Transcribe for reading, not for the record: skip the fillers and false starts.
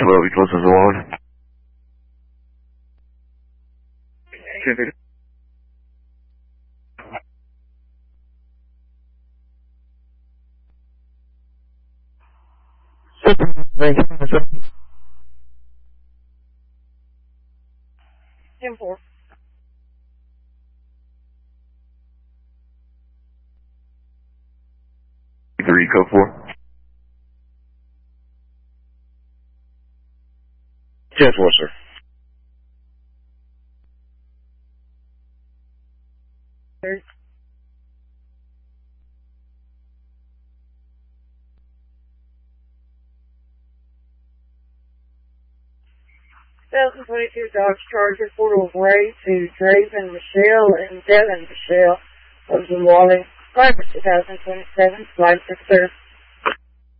Hello, equals as one. Ten four. Three, code 4. 10-4, sir. Third. 2022 Dodge Charger, 4-wheel Ray to Draven Michelle and Devin Michelle of Wally. Driver 2027, slide 6, sir.